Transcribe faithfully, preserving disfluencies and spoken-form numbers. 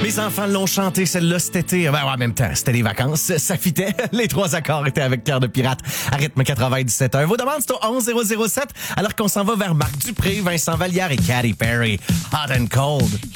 Mes enfants l'ont chanté celle-là cet été. Ben, en même temps, c'était les vacances. Ça fitait. Les trois accords étaient avec Cœur de pirate à rythme quatre-vingt-dix-sept un. Vos demandes, c'est au onze zéro zéro sept, alors qu'on s'en va vers Marc Dupré, Vincent Vallière et Katy Perry. Hot and Cold.